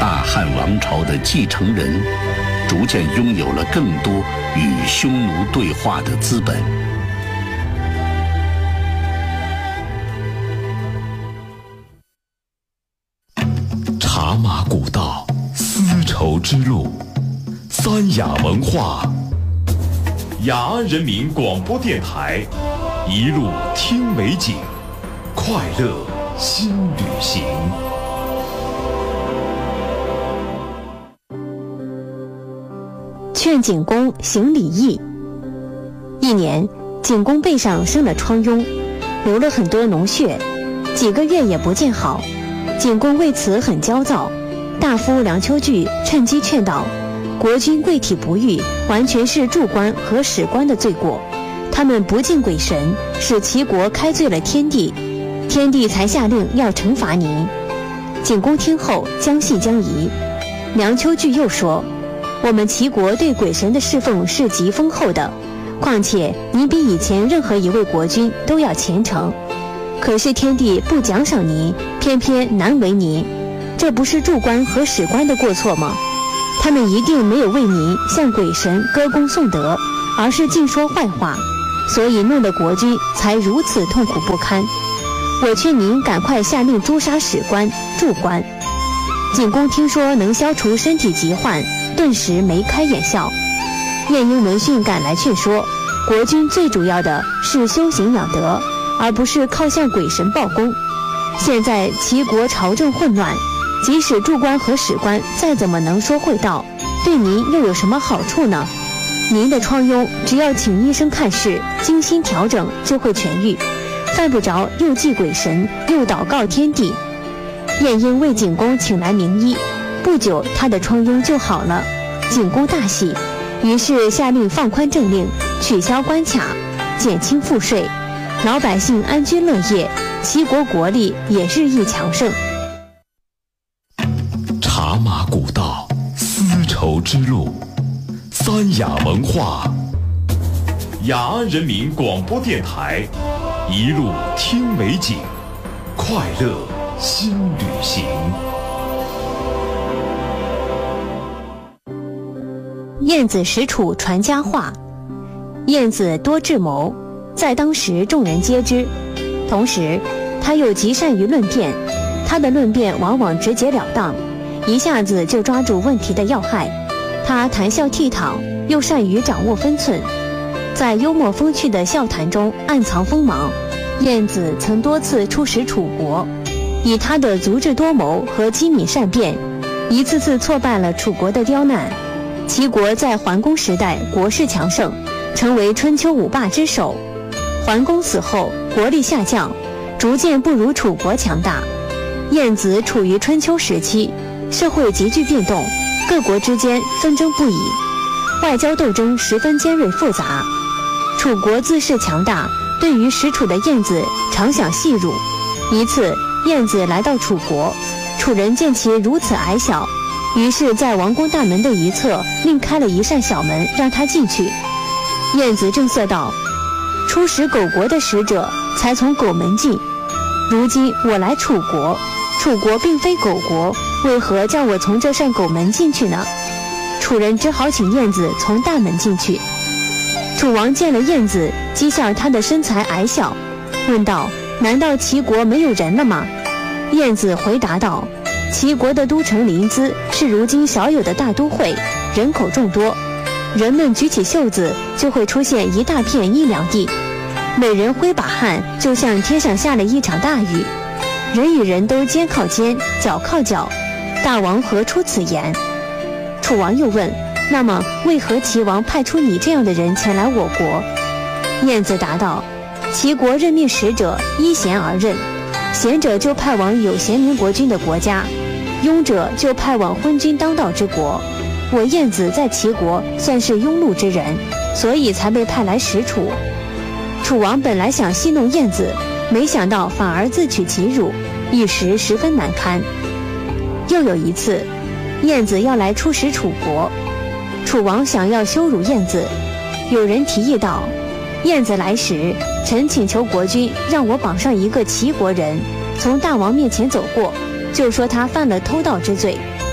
大汉王朝的继承人逐渐拥有了更多与匈奴对话的资本。 茶马古道，丝绸之路，三雅文化，雅安人民广播电台，一路听美景，快乐新旅行。 劝景公行礼义。一年，景公背上生了疮痈，流了很多脓血，几个月也不见好。景公为此很焦躁，大夫梁丘据趁机劝导，国君贵体不育，完全是柱官和史官的罪过，他们不敬鬼神，使齐国开罪了天帝，天帝才下令要惩罚您。景公听后将信将疑。梁丘据又说，我们齐国对鬼神的侍奉是极丰厚的，况且您比以前任何一位国君都要虔诚，可是天帝不奖赏您，偏偏难为您，这不是柱官和史官的过错吗？他们一定没有为您向鬼神歌功颂德，而是尽说坏话，所以弄得国君才如此痛苦不堪。我劝您赶快下令诛杀史官、柱官。景公听说能消除身体疾患，顿时眉开眼笑。晏婴闻讯赶来劝说，国君最主要的是修行养德，而不是靠向鬼神报功。现在齐国朝政混乱，即使柱官和史官再怎么能说会道，对您又有什么好处呢？您的疮痈只要请医生看事，精心调整就会痊愈，犯不着又祭鬼神又祷告天地。晏婴为景公请来名医，不久他的疮痈就好了。景公大喜，于是下令放宽政令，取消关卡，减轻赋税，老百姓安居乐业，齐国国力也日益强盛。 茶马古道，丝绸之路，三雅文化，雅安人民广播电台，一路听美景，快乐新旅行。 晏子使楚传佳话。晏子多智谋，在当时众人皆知，同时他又极善于论辩，他的论辩往往直截了当，一下子就抓住问题的要害。他谈笑倜傥，又善于掌握分寸，在幽默风趣的笑谈中暗藏锋芒。晏子曾多次出使楚国，以他的足智多谋和机敏善辩，一次次挫败了楚国的刁难。齐国在桓公时代国势强盛，成为春秋五霸之首。桓公死后，国力下降，逐渐不如楚国强大。晏子处于春秋时期，社会急剧变动，各国之间纷争不已，外交斗争十分尖锐复杂。楚国自恃强大，对于使楚的晏子常想戏辱。一次，晏子来到楚国，楚人见其如此矮小，于是在王宫大门的一侧另开了一扇小门，让他进去。晏子正色道：出使狗国的使者才从狗门进，如今我来楚国，楚国并非狗国，为何叫我从这扇狗门进去呢？楚人只好请晏子从大门进去。楚王见了晏子，讥笑他的身材矮小，问道：难道齐国没有人了吗？晏子回答道：齐国的都城临淄是如今少有的大都会，人口众多，人们举起袖子就会出现一大片阴凉地，每人挥把汗，就像天上下了一场大雨，人与人都肩靠肩，脚靠脚，大王何出此言？楚王又问：那么为何齐王派出你这样的人前来我国？晏子答道：齐国任命使者依贤而任，贤者就派往有贤明国君的国家，庸者就派往昏君当道之国。我晏子在齐国算是庸碌之人，所以才被派来使楚。楚王本来想戏弄晏子，没想到反而自取其辱，一时十分难堪。又有一次，晏子要来出使楚国，楚王想要羞辱晏子，有人提议道：晏子来时，臣请求国君让我绑上一个齐国人，从大王面前走过，就说他犯了偷盗之罪。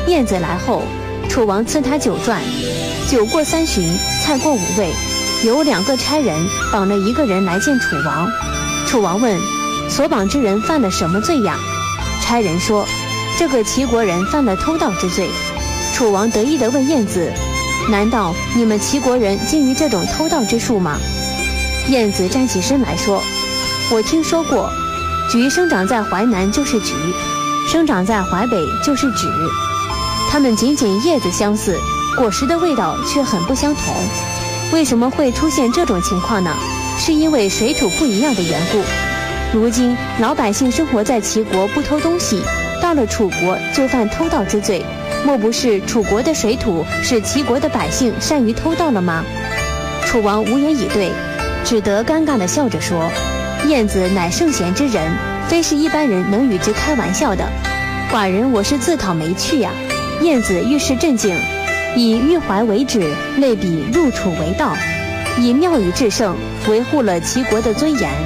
晏子来后，楚王赐他酒馔，酒过3巡，菜过5味，有2个差人绑了1个人来见楚王。楚王问：所绑之人犯了什么罪呀？差人说：这个齐国人犯了偷盗之罪。楚王得意地问晏子：难道你们齐国人精于这种偷盗之术吗？晏子站起身来说：我听说过，橘生长在淮南就是橘，生长在淮北就是枳，它们仅仅叶子相似，果实的味道却很不相同。为什么会出现这种情况呢？是因为水土不一样的缘故。如今老百姓生活在齐国不偷东西，到了楚国就犯偷盗之罪，莫不是楚国的水土使齐国的百姓善于偷盗了吗？楚王无言以对，只得尴尬地笑着说：晏子乃圣贤之人，非是一般人能与之开玩笑的。寡人我是自讨没趣呀。晏子遇事镇静，以郁怀为止，类比入楚为道，以妙语制胜，维护了齐国的尊严。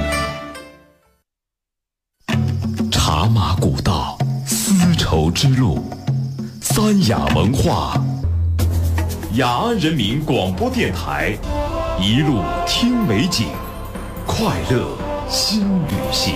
茶马古道，丝绸之路，三雅文化，雅安人民广播电台，一路听美景，快乐新旅行。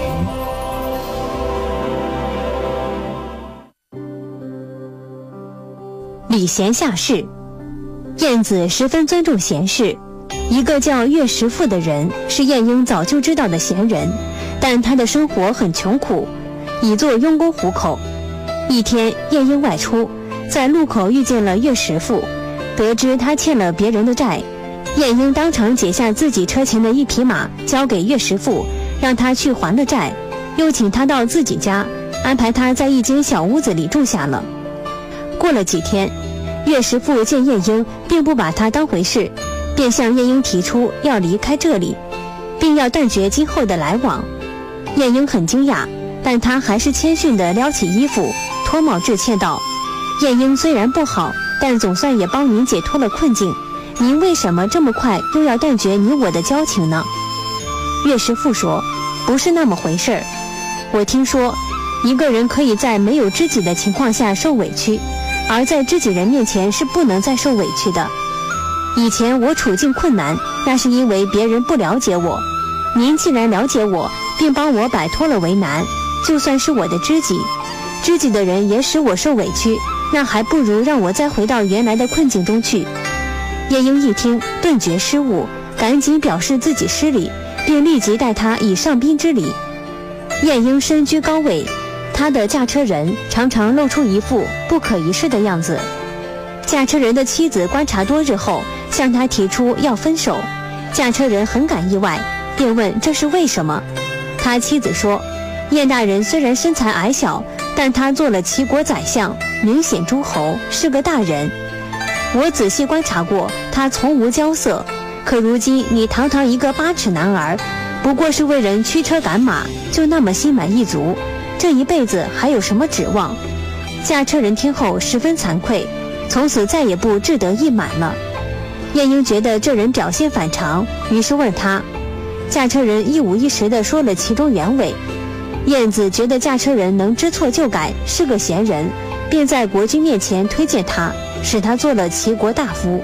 礼贤下士。晏子十分尊重贤士，一个叫乐石父的人是晏婴早就知道的贤人，但他的生活很穷苦，以做佣工糊口。一天，晏婴外出，在路口遇见了乐石父，得知他欠了别人的债，晏婴当场解下自己车前的1匹马交给乐石父，让他去还了债，又请他到自己家，安排他在一间小屋子里住下了。过了几天，乐石父见晏婴并不把他当回事，便向晏婴提出要离开这里，并要断绝今后的来往。晏婴很惊讶，但他还是谦逊地撩起衣服，脱帽致歉道：晏婴虽然不好，但总算也帮您解脱了困境，您为什么这么快又要断绝你我的交情呢？乐石父说：不是那么回事儿，我听说一个人可以在没有知己的情况下受委屈，而在知己人面前是不能再受委屈的。以前我处境困难，那是因为别人不了解我，您既然了解我，并帮我摆脱了为难，就算是我的知己，知己的人也使我受委屈，那还不如让我再回到原来的困境中去。晏婴一听，顿觉失误，赶紧表示自己失礼，并立即待他以上宾之礼。晏婴身居高位，他的驾车人常常露出一副不可一世的样子。驾车人的妻子观察多日后，向他提出要分手。驾车人很感意外，便问这是为什么。他妻子说：晏大人虽然身材矮小，但他做了齐国宰相，名显诸侯，是个大人。我仔细观察过，他从无骄色，可如今你堂堂一个8尺男儿，不过是为人驱车赶马，就那么心满意足，这一辈子还有什么指望？驾车人听后十分惭愧，从此再也不志得意满了。晏婴觉得这人表现反常，于是问他。驾车人一五一十地说了其中原委。晏子觉得驾车人能知错就改，是个贤人，便在国君面前推荐他，使他做了齐国大夫。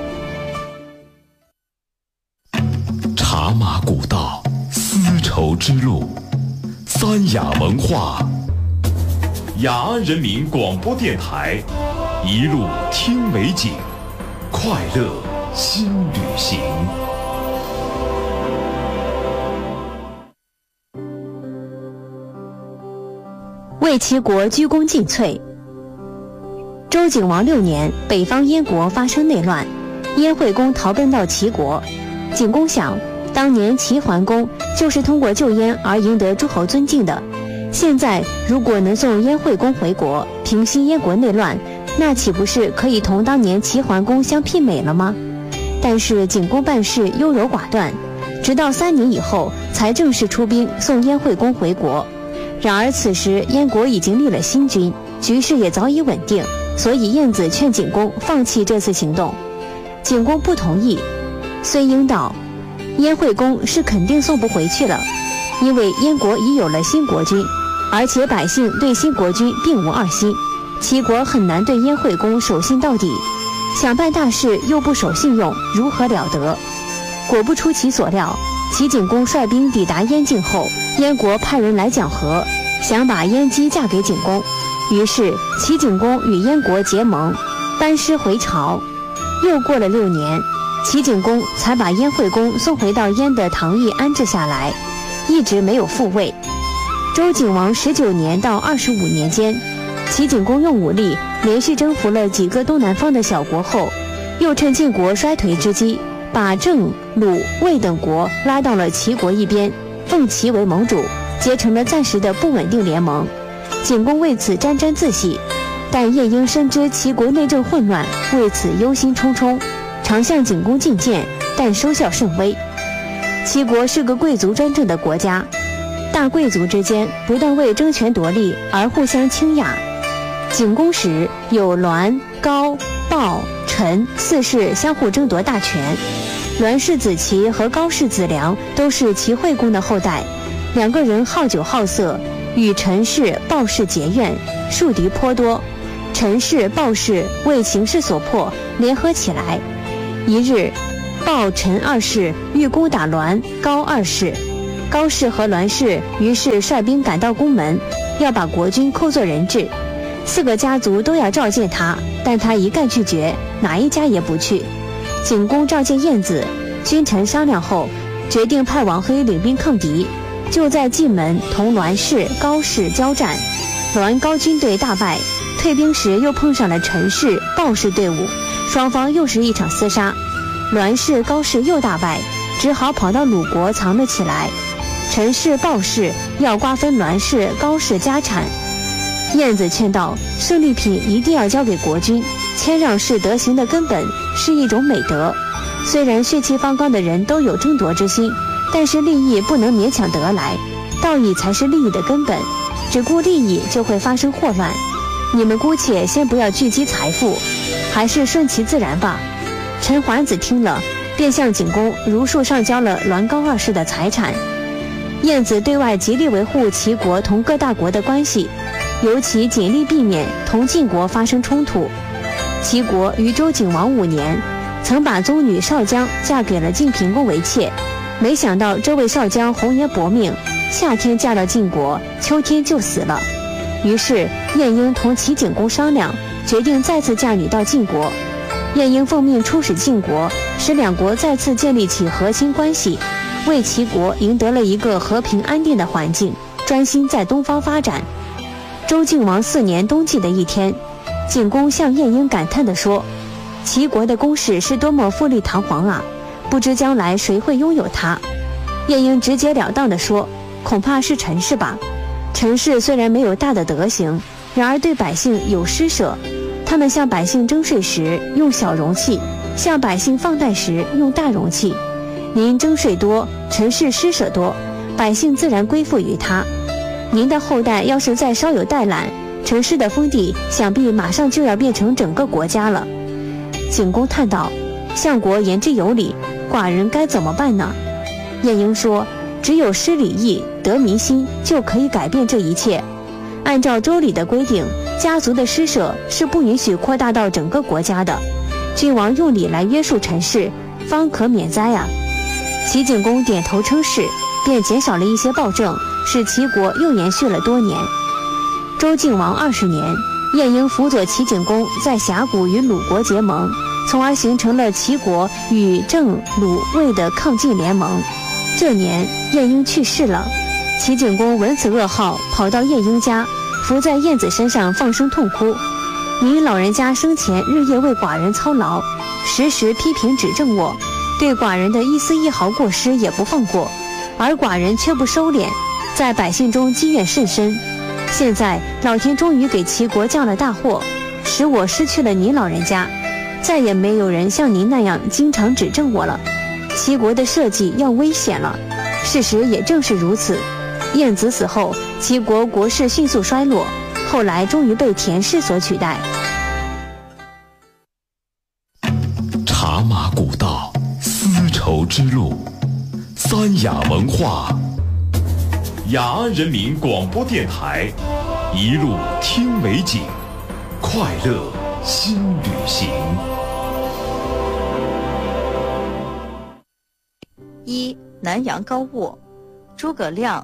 茶马古道，丝绸之路，三雅文化，雅安人民广播电台，一路听美景，快乐新旅行。 为齐国鞠躬尽瘁。周景王6年，北方燕国发生内乱，燕惠公逃奔到齐国。景公想，当年齐桓公就是通过救燕而赢得诸侯尊敬的，现在如果能送燕惠公回国，平息燕国内乱，那岂不是可以同当年齐桓公相媲美了吗？但是景公办事优柔寡断，直到3年以后才正式出兵送燕惠公回国。然而此时燕国已经立了新君，局势也早已稳定，所以晏子劝景公放弃这次行动。景公不同意。虽应道：燕惠公是肯定送不回去了，因为燕国已有了新国君，而且百姓对新国君并无二心， 齐国很难对燕惠公守信到底，想办大事又不守信用，如何了得？果不出其所料，齐景公率兵抵达燕境后，燕国派人来讲和，想把燕姬嫁给景公。于是齐景公与燕国结盟，班师回朝。又过了6年，齐景公才把燕惠公送回到燕的唐邑安置下来，一直没有复位。周景王19年到25年间，齐景公用武力连续征服了几个东南方的小国后，又趁晋国衰颓之机，把郑、鲁、魏等国拉到了齐国一边，奉齐为盟主，结成了暂时的不稳定联盟。景公为此沾沾自喜，但晏婴深知齐国内政混乱，为此忧心忡忡，常向景公进谏，但收效甚微。齐国是个贵族专政的国家，大贵族之间不但为争权夺利而互相倾轧。景公时有栾、高、鲍、陈4世相互争夺大权，栾氏子齐和高氏子良都是齐惠公的后代，2个人好酒好色，与陈氏、鲍氏结怨，树敌颇多。陈氏、鲍氏为情势所迫，联合起来。一日，鲍、陈2世欲攻打栾、高2世，高氏和栾氏于是率兵赶到宫门，要把国君扣作人质。4个家族都要召见他，但他一概拒绝，哪一家也不去。景公召见晏子，君臣商量后，决定派王黑领兵抗敌。就在蓟门同栾氏、高氏交战，栾高军队大败，退兵时又碰上了陈氏、鲍氏队伍，双方又是一场厮杀。栾氏、高氏又大败，只好跑到鲁国藏了起来。陈氏、鲍氏要瓜分栾氏、高氏家产。晏子劝道，胜利品一定要交给国君，谦让是德行的根本，是一种美德。虽然血气方刚的人都有争夺之心，但是利益不能勉强得来，道义才是利益的根本，只顾利益就会发生祸乱。你们姑且先不要聚集财富，还是顺其自然吧。陈桓子听了，便向景公如数上交了栾高2世的财产。晏子对外极力维护齐国同各大国的关系，尤其尽力避免同晋国发生冲突。齐国于周景王5年，曾把宗女少姜嫁给了晋平公为妾，没想到这位少姜红颜薄命，夏天嫁到晋国，秋天就死了。于是晏婴同齐景公商量，决定再次嫁女到晋国。晏婴奉命出使晋国，使2国再次建立起和亲关系，为齐国赢得了一个和平安定的环境，专心在东方发展。周敬王4年冬季的一天，景公向晏婴感叹地说，齐国的宫室是多么富丽堂皇啊，不知将来谁会拥有它。晏婴直截了当地说，恐怕是陈氏吧。陈氏虽然没有大的德行，然而对百姓有施舍，他们向百姓征税时用小容器，向百姓放贷时用大容器。您征税多，陈氏施舍多，百姓自然归附于他。您的后代要是再稍有怠懒，陈氏的封地想必马上就要变成整个国家了。景公叹道，相国言之有理，寡人该怎么办呢？晏婴说，只有施礼义，得民心，就可以改变这一切。按照周礼的规定，家族的施舍是不允许扩大到整个国家的，君王用礼来约束陈氏，方可免灾啊。齐景公点头称是，便减少了一些暴政，使齐国又延续了多年。周敬王20年，晏婴辅佐齐景公在峡谷与鲁国结盟，从而形成了齐国与郑、鲁、魏的抗晋联盟。这年晏婴去世了，齐景公闻此噩耗，跑到晏婴家，伏在晏子身上放声痛哭。您老人家生前日夜为寡人操劳，时时批评指正我，对寡人的一丝一毫过失也不放过，而寡人却不收敛，在百姓中积怨甚深。现在老天终于给齐国降了大祸，使我失去了您老人家，再也没有人像您那样经常指正我了。齐国的社稷要危险了。事实也正是如此，晏子死后，齐国国势迅速衰落，后来终于被田氏所取代。 茶马古道，丝绸之路，三雅文化，雅安人民广播电台，一路听美景， 快乐新旅行。 一、南阳高卧。诸葛亮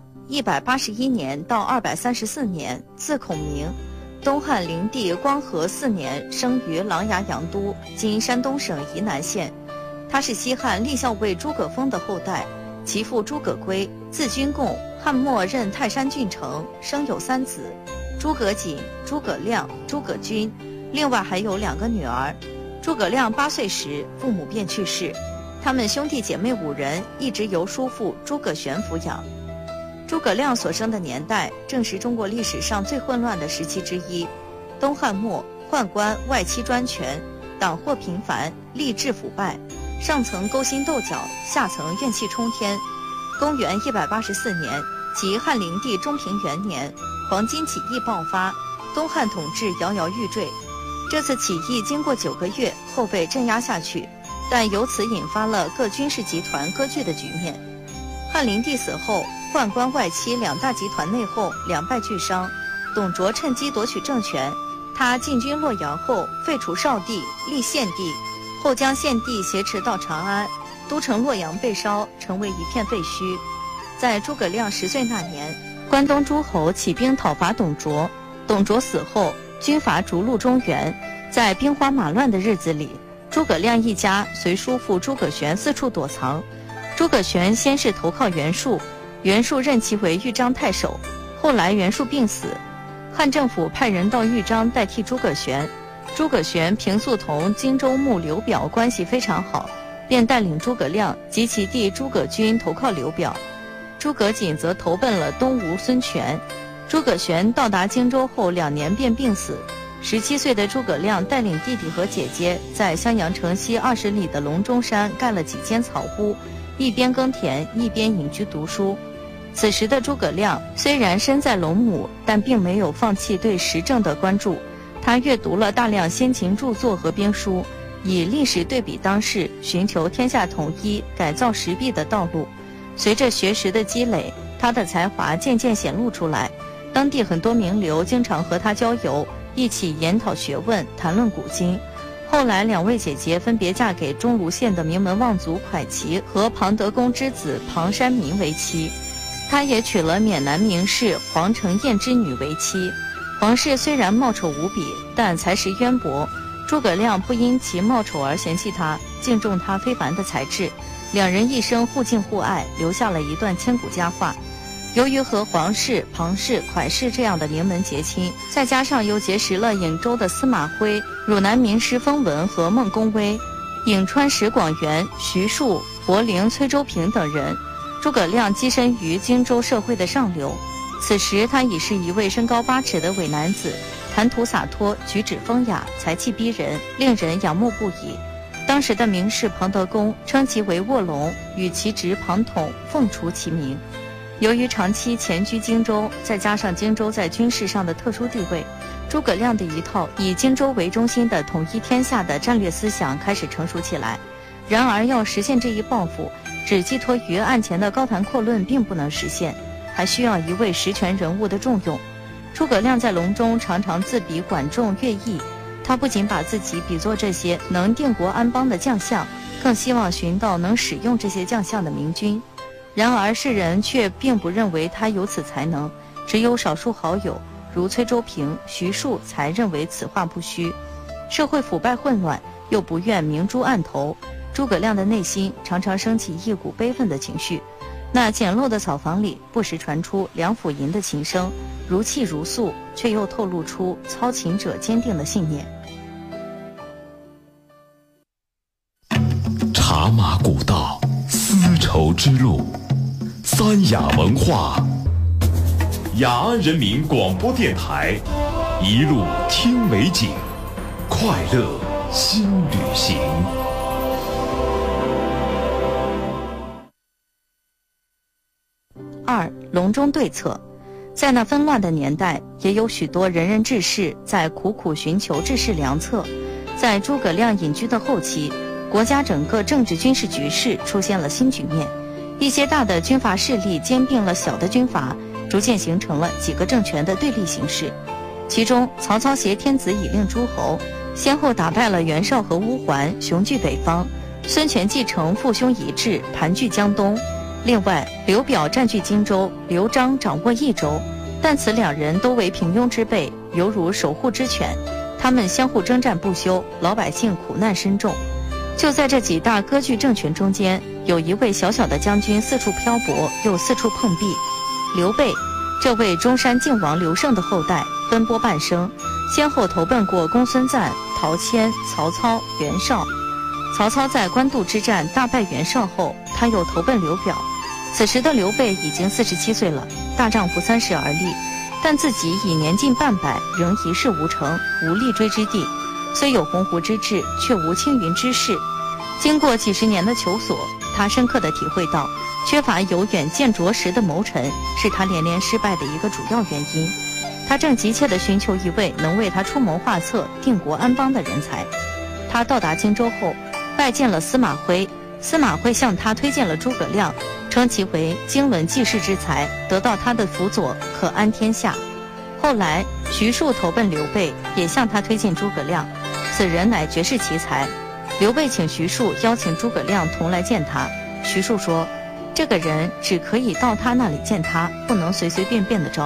181年到234年，字孔明，东汉灵帝光和4年生于琅琊阳都，今山东省沂南县。他是西汉立校尉诸葛丰的后代，其父诸葛圭，字君贡，汉末任泰山郡丞，生有3子：诸葛瑾、诸葛亮、诸葛均，另外还有2个女儿。诸葛亮8岁时，父母便去世，他们兄弟姐妹5人一直由叔父诸葛玄抚养。诸葛亮所生的年代正是中国历史上最混乱的时期之一。东汉末，宦官外戚专权，党祸频繁，吏治腐败，上层勾心斗角，下层怨气冲天。公元184年，即汉灵帝中平元年，黄巾起义爆发，东汉统治摇摇欲坠。这次起义经过9个月后被镇压下去，但由此引发了各军事集团割据的局面。汉灵帝死后，宦官外戚2大集团内讧，两败俱伤。董卓趁机夺取政权，他进军洛阳后，废除少帝，立献帝，后将献帝挟持到长安，都城洛阳被烧，成为一片废墟。在诸葛亮10岁那年，关东诸侯起兵讨伐董卓，董卓死后，军阀逐鹿中原。在兵荒马乱的日子里，诸葛亮一家随叔父诸葛玄四处躲藏。诸葛玄先是投靠袁术，袁术任其为豫章太守，后来袁术病死，汉政府派人到豫章代替诸葛玄。诸葛玄平素同荆州牧刘表关系非常好，便带领诸葛亮及其弟诸葛均投靠刘表。诸葛瑾则投奔了东吴孙权。诸葛玄到达荆州后2年便病死。17岁的诸葛亮带领弟弟和姐姐在襄阳城西20里的隆中山盖了几间草屋，一边耕田一边隐居读书。此时的诸葛亮虽然身在龙母，但并没有放弃对时政的关注。他阅读了大量先秦著作和兵书，以历史对比当世，寻求天下统一、改造时弊的道路。随着学识的积累，他的才华渐渐显露出来。当地很多名流经常和他交游，一起研讨学问，谈论古今。后来2位姐姐分别嫁给钟庐县的名门望族蒯齐和庞德公之子庞山民为妻，他也娶了缅南名士黄承彦之女为妻。黄氏虽然貌丑无比，但才识渊博，诸葛亮不因其貌丑而嫌弃他，敬重他非凡的才智。2人一生互敬互爱，留下了一段千古佳话。由于和黄氏、庞氏、蒯氏这样的名门结亲，再加上又结识了颍州的司马徽、汝南名师封文和孟公威、颍川石广元、徐庶、博陵崔州平等人，诸葛亮跻身于荆州社会的上流。此时他已是一位身高8尺的伪男子，谈吐洒脱，举止风雅，才气逼人，令人仰慕不已。当时的名士庞德公称其为卧龙，与其侄庞统凤雏齐名。由于长期潜居荆州，再加上荆州在军事上的特殊地位，诸葛亮的一套以荆州为中心的统一天下的战略思想开始成熟起来。然而要实现这一抱负，只寄托于案前的高谈阔论并不能实现，还需要一位实权人物的重用。诸葛亮在隆中常常自比管仲、乐毅，他不仅把自己比作这些能定国安邦的将相，更希望寻到能使用这些将相的明君。然而世人却并不认为他有此才能，只有少数好友如崔州平、徐庶才认为此话不虚。社会腐败混乱，又不愿明珠暗投，诸葛亮的内心常常升起一股悲愤的情绪。那简陋的草房里不时传出梁甫吟的琴声，如泣如诉，却又透露出操琴者坚定的信念。 茶马古道，丝绸之路，三雅文化，雅安人民广播电台，一路听美景，快乐新旅行。 2. 隆中对策。在那纷乱的年代，也有许多仁人志士在苦苦寻求治世良策。在诸葛亮隐居的后期，国家整个政治军事局势出现了新局面，一些大的军阀势力兼并了小的军阀，逐渐形成了几个政权的对立形势。 其中曹操挟天子以令诸侯，先后打败了袁绍和乌桓，雄踞北方；孙权继承父兄遗志，盘踞江东。另外，刘表占据荆州，刘璋掌握益州，但此两人都为平庸之辈，犹如守护之犬，他们相互征战不休，老百姓苦难深重。就在这几大割据政权中间，有一位小小的将军四处漂泊，又四处碰壁。刘备，这位中山靖王刘胜的后代，奔波半生，先后投奔过公孙瓒、陶谦、曹操、袁绍。曹操在官渡之战大败袁绍后，他又投奔刘表。此时的刘备已经47岁了，大丈夫30而立，但自己已年近半百，仍一事无成，无立锥之地。虽有鸿鹄之志，却无青云之势。经过几十年的求索，他深刻地体会到，缺乏有远见卓识的谋臣，是他连连失败的一个主要原因。他正急切地寻求一位能为他出谋划策、定国安邦的人才。他到达荆州后，拜见了司马徽。司马徽向他推荐了诸葛亮，称其为经纶济世之才，得到他的辅佐，可安天下。后来徐庶投奔刘备，也向他推荐诸葛亮，此人乃绝世奇才。刘备请徐庶邀请诸葛亮同来见他。徐庶说，这个人只可以到他那里见他，不能随随便便的招